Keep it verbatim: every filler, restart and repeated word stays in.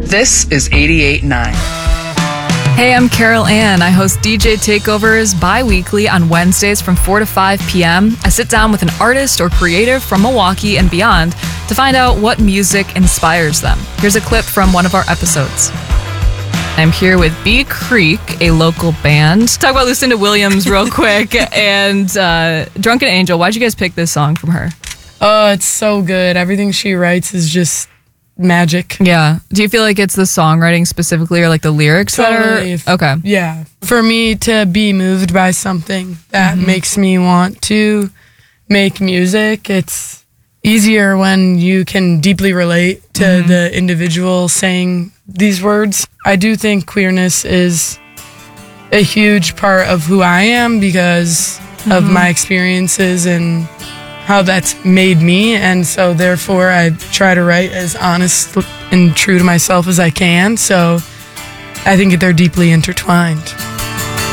This is eighty-eight point nine. Hey, I'm Carol Ann. I host D J Takeovers bi-weekly on Wednesdays from four to five p.m. I sit down with an artist or creative from Milwaukee and beyond to find out what music inspires them. Here's a clip from one of our episodes. I'm here with Bee Creek, a local band. Talk about Lucinda Williams real quick and uh, Drunken Angel. Why'd you guys pick this song from her? Oh, it's so good. Everything she writes is just magic. Yeah. Do you feel like it's the songwriting specifically or like the lyrics Totally. that are... Okay. Yeah. For me to be moved by something that mm-hmm. makes me want to make music, it's easier when you can deeply relate to mm-hmm. the individual saying these words. I do think queerness is a huge part of who I am because mm-hmm. of my experiences and how that's made me, and so therefore I try to write as honest and true to myself as I can. So I think they're deeply intertwined.